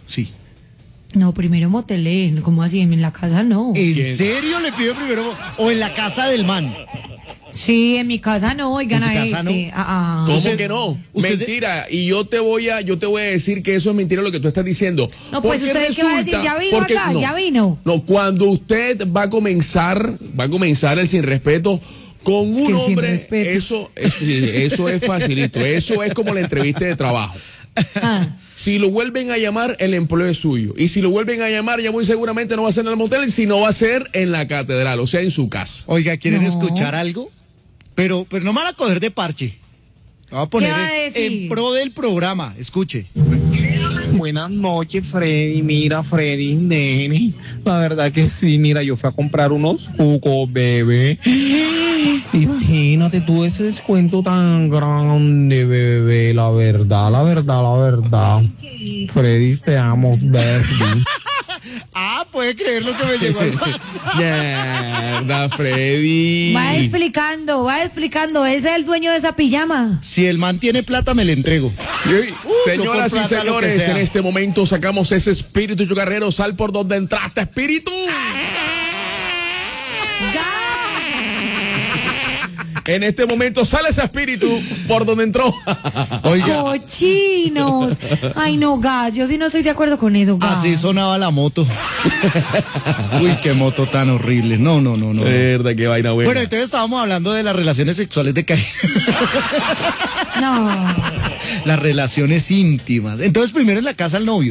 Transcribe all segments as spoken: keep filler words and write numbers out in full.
Sí. No, primero motelé, ¿cómo así? En la casa no. ¿En ¿Quién? serio le pidió primero? ¿O en la casa del man? Sí, en mi casa no, oigan ¿En su a casa este. no? Ah, ah. ¿Cómo Usted- que no? usted- Mentira. Y yo te voy a, yo te voy a decir que eso es mentira lo que tú estás diciendo. No, pues, Porque ¿usted qué va a decir? ¿Ya vino porque- acá? no, ¿Ya vino? No, cuando usted va a comenzar, va a comenzar el sin respeto con Es un que el sin hombre, respeto. eso, es, sí, eso es facilito. Eso es como la entrevista de trabajo. Ah. Si lo vuelven a llamar, el empleo es suyo. Y si lo vuelven a llamar, ya muy seguramente no va a ser en el motel, sino va a ser en la catedral, o sea, en su casa. Oiga, ¿quieren No. escuchar algo? Pero, pero no me van a coger de parche. Me voy a poner ¿Qué va a en- decir? en pro del programa. Escuche. Buenas noches, Freddy. Mira, Freddy, nene. La verdad que sí, mira, yo fui a comprar unos cucos, bebé. Imagínate tú ese descuento tan grande, bebé. La verdad, la verdad, la verdad. Freddy, te amo, baby. Ah, puede creer lo que me llegó al WhatsApp. Mierda, Freddy. Va explicando, va explicando. Ese es el dueño de esa pijama. Si el man tiene plata, me le entrego. Uy, Uh, Señoras yo y con plata, lo que señores, sea. en este momento sacamos ese espíritu chocarrero. Sal por donde entraste, espíritu. En este momento sale ese espíritu por donde entró. Oiga, Cochinos. Ay, no, gas. Yo sí no estoy de acuerdo con eso, gas. así sonaba la moto. Uy, qué moto tan horrible. No, no, no, no. Verdad, qué vaina buena. Bueno, entonces estábamos hablando de las relaciones sexuales de Karina. No. Las relaciones íntimas. Entonces, primero en la casa al novio.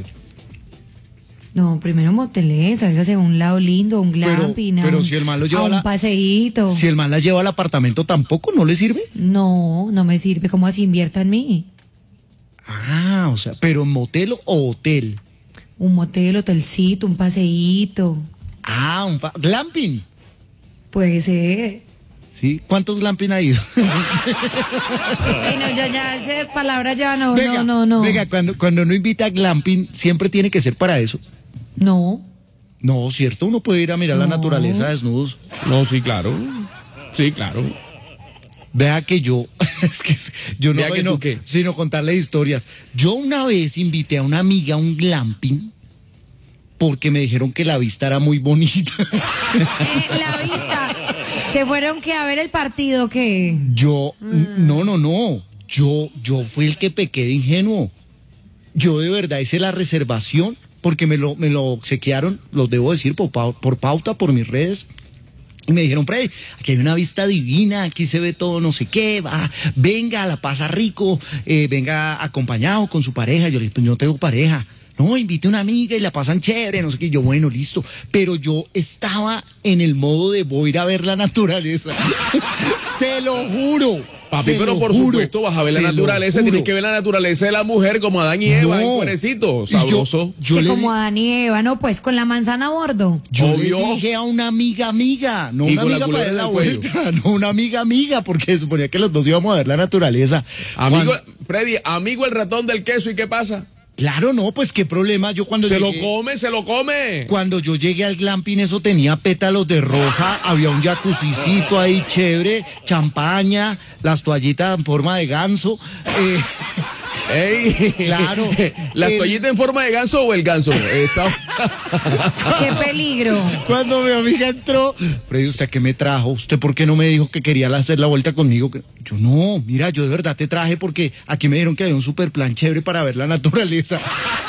No, primero motelé, sálgase a un lado lindo, un glamping. a pero un- si el man lo lleva a a un la- paseíto. Si el man la lleva al apartamento, ¿tampoco no le sirve? No, no me sirve. ¿Cómo así invierta en mí? Ah, o sea, pero motel o hotel. Un motel, hotelcito, un paseíto. Ah, un pa- glamping. Puede ser. ¿Sí? ¿Cuántos glamping ha ido? Ay, no, yo ya esas palabras ya no, Venga, no, no, no. venga, cuando, cuando uno invita a glamping, siempre tiene que ser para eso. No. No, ¿cierto? Uno puede ir a mirar la No. naturaleza desnudos. No, sí, claro. Sí, claro. Vea que yo, es que es- yo no Vea que sino, tú qué. sino contarle historias. Yo una vez invité a una amiga a un glamping porque me dijeron que la vista era muy bonita. Eh, la vista. ¿Se fueron que a ver el partido qué? Yo, no, no, no. Yo, yo fui el que pequé de ingenuo. Yo de verdad hice la reservación porque me lo, me lo obsequiaron, los debo decir por, pau- por pauta, por mis redes. Y me dijeron, Freddy, aquí hay una vista divina, aquí se ve todo no sé qué, va, venga, la pasa rico, eh, venga acompañado con su pareja. Yo le dije, pues yo no tengo pareja. No, invite a una amiga y la pasan chévere, no sé qué. Yo, bueno, listo. Pero yo estaba en el modo de voy a ir a ver la naturaleza. Se lo juro. Papi, se pero lo por juro, supuesto vas a ver la se lo naturaleza, juro. tienes que ver la naturaleza de la mujer como Adán y Eva, No. en cuerecito, Y yo- sabroso. Yo que le, como di- Adán y Eva, no, pues con la manzana a bordo. yo Obvio. le dije a una amiga amiga, no Y una con la amiga para culebra dar la en el cuello. vuelta, no una amiga amiga, porque se suponía que los dos íbamos a ver la naturaleza. Amigo, Cuando- Freddy, amigo el ratón del queso, ¿y qué pasa? claro, no, pues qué problema. Yo cuando Se lo llegué- come, se lo come. Cuando yo llegué al glamping, eso tenía pétalos de rosa, había un jacuzicito ahí chévere, champaña, las toallitas en forma de ganso. eh, Ey, Claro. ¿La El- toallita en forma de ganso o el ganso? Está- ¡Qué peligro! cuando mi amiga entró, Freddy, ¿usted qué me trajo? ¿Usted por qué no me dijo que quería hacer la vuelta conmigo? Yo, no, mira, yo de verdad te traje porque aquí me dijeron que había un super plan chévere para ver la naturaleza.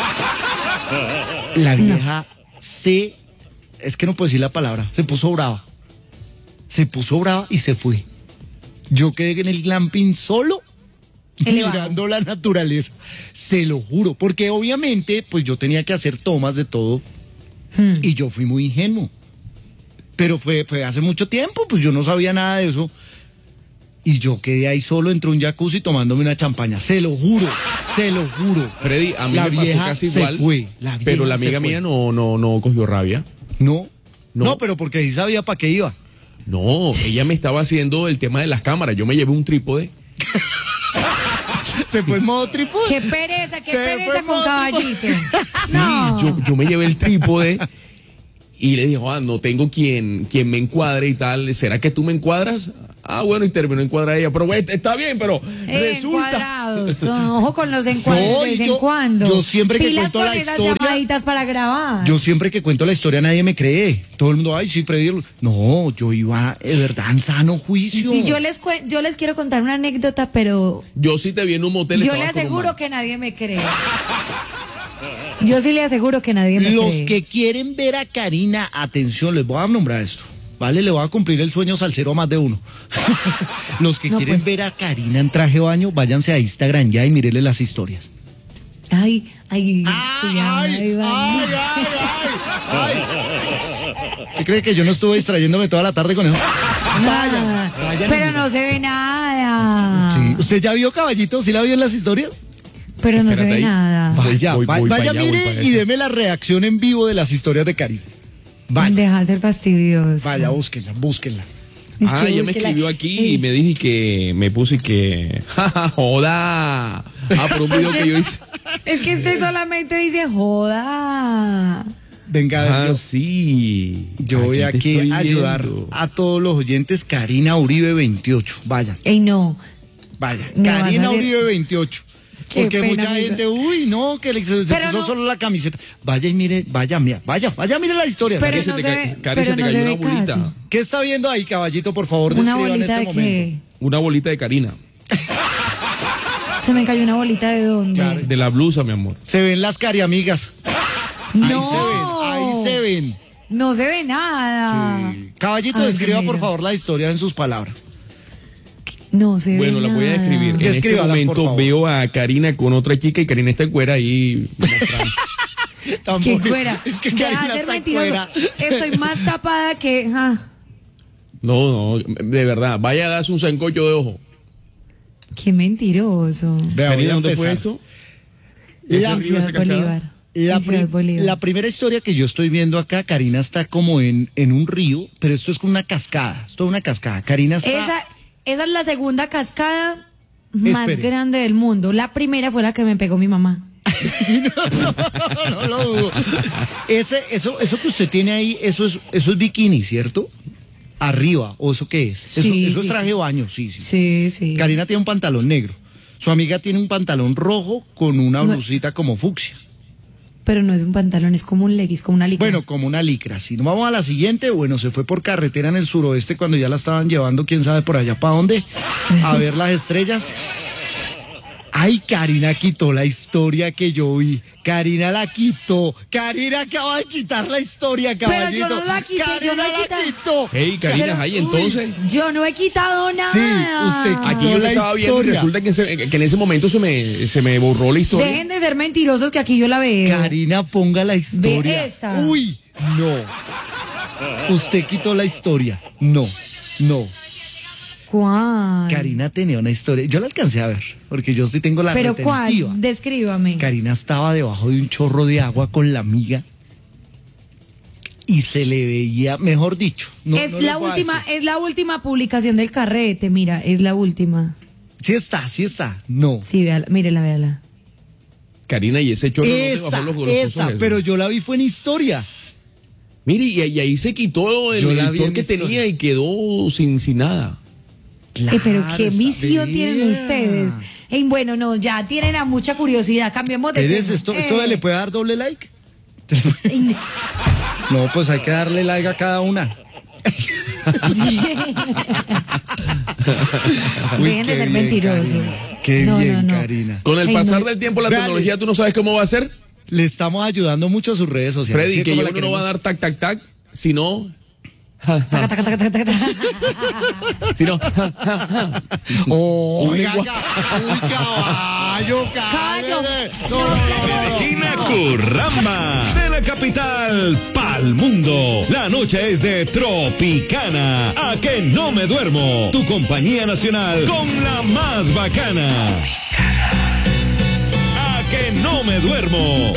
La vieja se, es que no puedo decir la palabra, se puso brava. Se puso brava y se fue. Yo quedé en el glamping solo, Elevado. mirando la naturaleza. Se lo juro, porque obviamente, pues yo tenía que hacer tomas de todo Hmm. y yo fui muy ingenuo. Pero fue, fue hace mucho tiempo, pues yo no sabía nada de eso. Y yo quedé ahí solo entre un jacuzzi tomándome una champaña. Se lo juro, se lo juro. Freddy, a mí La me pasó vieja casi se igual, fue, la pero vieja la se amiga fue. mía no, no, no cogió rabia. No, No. no, pero porque sí sabía para qué iba. No, ella me estaba haciendo el tema de las cámaras. Yo me llevé un trípode. Se fue en modo trípode. ¡Qué pereza, qué Se fue pereza con modo caballito! Sí, No. yo, yo me llevé el trípode y le dijo, ah, no tengo quien, quien me encuadre y tal, ¿será que tú me encuadras? Ah, bueno, y terminó encuadrada ella, pero bueno, está bien, pero Eh, resulta... encuadrados, ojo con los encuadres No, de y vez yo- en cuando. yo siempre que Pilas cuento con la esas historia- llamaditas para grabar. Yo siempre que cuento la historia nadie me cree. Todo el mundo, ay, sí, Freddy. No, yo iba de verdad en sano juicio. Y yo les cuen- yo les quiero contar una anécdota, pero Yo sí te vi en un motel. yo le estabas con un aseguro man. que nadie me cree. Yo sí le aseguro que nadie me Los cree. que quieren ver a Karina, atención, les voy a nombrar esto. Vale, le voy a cumplir el sueño salsero a más de uno. Los que No, quieren pues. ver a Karina en traje de baño, váyanse a Instagram ya y mírenle las historias. Ay, ay, ¡Ay, ya, ay, ay, ay, va. ay, ay! ¿Usted cree que yo no estuve distrayéndome toda la tarde con eso? Nada. vayan y Pero miren. no se ve nada. Sí. ¿Usted ya vio Caballito? ¿Sí la vio en las historias? Pero no se Espérate ve ahí. nada. Vaya, voy, va- voy vaya, pa' allá, voy mire pa' y eso. deme la reacción en vivo de las historias de Karina. Vaya, Deja de ser fastidioso. vaya, búsquenla, búsquenla. Es Ah, que ella me búsquela. escribió aquí y Eh, me dije que me puse que jaja, joda. Ah, por un video que yo hice. Es que este solamente dice joda. Venga, a ver, Ah, yo, sí. yo voy te aquí estoy a ayudar viendo. a todos los oyentes. Karina Uribe veintiocho. Vaya, Ey, no. vaya. Me vas a Karina hacer- Uribe veintiocho. Qué Porque pena, mucha amiga. gente, uy, no, que le, se, se Pero puso no- solo la camiseta. Vaya y mire, vaya, mira, vaya, vaya, mire la historia. Pero Cari, ¿Qué- se no te se ca- ve- Cari, pero se te no cayó se una ve bolita. casi. ¿Qué está viendo ahí, caballito? Por favor, Una describa en bolita este de momento. qué. Una bolita de Karina. Se me cayó una bolita de dónde. Claro. De la blusa, mi amor. Se ven las cariamigas. Ahí No. se ven, ahí se ven. No se ve nada. Sí. Caballito, Ay, describa mira. por favor la historia en sus palabras. No se Bueno, ve la voy a nada. describir. En este Descríbalas, por momento favor. veo a Karina con otra chica y Karina está en cuera ahí mostrando. Tan Que bonito. fuera. Es que Deja Karina de ser está mentiroso. fuera. Estoy más tapada que. ah, No, no, de verdad. Vaya a darse un sancocho de ojo. Qué mentiroso. Vea, voy Karina, a ¿dónde fue empezar. esto? La- ¿Ese En río, Ciudad esa cascada? Bolívar. La, En Ciudad pri- Bolívar. la primera historia que yo estoy viendo acá, Karina está como en, en un río, pero esto es como una cascada. Esto es una cascada. Karina está. Esa, esa es la segunda cascada más Espere. grande del mundo. La primera fue la que me pegó mi mamá. no lo dudo. Ese, eso, eso que usted tiene ahí, eso es, eso es bikini, ¿cierto? Arriba, ¿o eso qué es? Eso, Sí, eso es sí. traje de baño, sí, sí. Sí, sí. Karina tiene un pantalón negro. Su amiga tiene un pantalón rojo con una No. blusita como fucsia. Pero no es un pantalón, es como un leggings, como una licra. Bueno, como una licra. Si no vamos a la siguiente, bueno, se fue por carretera en el suroeste cuando ya la estaban llevando, quién sabe por allá para dónde, a ver las estrellas. Ay, Karina quitó la historia que yo vi. Karina la quitó. Karina acaba de quitar la historia, Pero yo caballito. no la quité, Karina yo no he la quitado. quitó. Hey, Karina, Pero- ahí entonces. Yo no he quitado nada. Sí, usted quitó Aquí yo la la estaba viendo y historia. resulta que, se- que en ese momento se me, se me borró la historia. Dejen de ser mentirosos que aquí yo la veo. Karina, ponga la historia. esta. Uy, no. Usted quitó la historia. No, no. ¿Cuál? Karina tenía una historia. Yo la alcancé a ver, porque yo sí tengo la ¿Pero retentiva. cuál? Descríbame. Karina estaba debajo de un chorro de agua con la amiga y se le veía, mejor dicho. No, es no les la voy a última, decir. es la última publicación del carrete, mira, es la última. Sí está, sí está. No. Sí, véala, mírela, véala. Karina, y ese chorro no te Esa, bajó los, los esa, cosos, pero yo la vi fue en historia. Mire, y, y ahí se quitó el, Yo la el vi chor en que historia. tenía y quedó sin, sin nada. Eh, pero qué Claro, visión está tienen bien. ustedes. Ey, bueno, no, ya tienen a mucha curiosidad. Cambiemos de ¿Eres tema. esto, Eh, esto le puede dar doble like? ey, No, pues hay que darle like a cada una. Uy, Dejen de qué ser bien, mentirosos. Karina. Qué No, bien, no, no. Karina. Con el Ay, pasar no. del tiempo, la Véale. tecnología, ¿tú no sabes cómo va a ser? Le estamos ayudando mucho a sus redes sociales. Freddy, ¿Sí? que ¿Cómo ya la uno no va a queremos? dar tac, tac, tac, sino... Taca, taca, taca, taca, taca. sino Oh, Un oiga, lenguaje. uy, caballo, Caballo. cállese. No, no, no, no. China Curramba, de la capital pa'l mundo. La noche es de Tropicana. A que no me duermo. Tu compañía nacional con la más bacana. A que no me duermo.